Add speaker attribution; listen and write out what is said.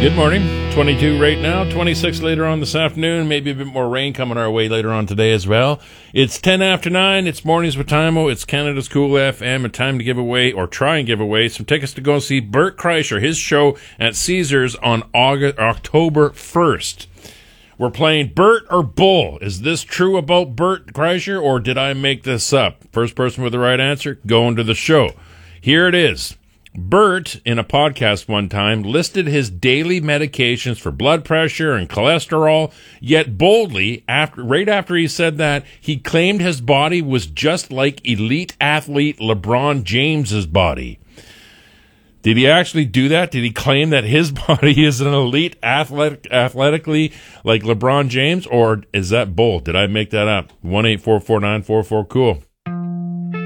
Speaker 1: Good morning. 22 right now, 26 later on this afternoon, maybe a bit more rain coming our way later on today as well. It's 10 after 9. It's Mornings with Timo. It's Canada's Cool FM, and time to give away, or try and give away, some tickets to go see Bert Kreischer, his show at Caesars on October 1st. We're playing Bert or Bull. Is this true about Bert Kreischer, or did I make this up? First person with the right answer, going to the show. Here it is. Bert, in a podcast one time, listed his daily medications for blood pressure and cholesterol, yet boldly, right after he said that, he claimed his body was just like elite athlete LeBron James's body. Did he actually do that? Did he claim that his body is an elite athletically like LeBron James, or is that bold? Did I make that up? 1-844-944-COOL.